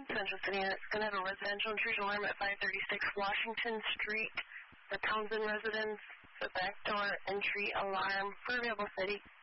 Central City, and it's going to have a residential intrusion alarm at 536 Washington Street. The Townsend residence, the back door entry alarm for available city.